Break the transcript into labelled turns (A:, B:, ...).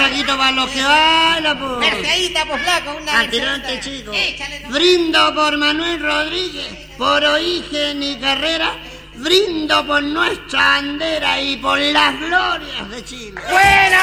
A: traguito para los que bailan, pues.
B: Merceíta, pues, flaco, una
A: Atirante, chico.
B: Échale, no.
A: Brindo por Manuel Rodríguez, por Origen y Carrera. Brindo por nuestra bandera y por las glorias de Chile.
B: ¡Buena!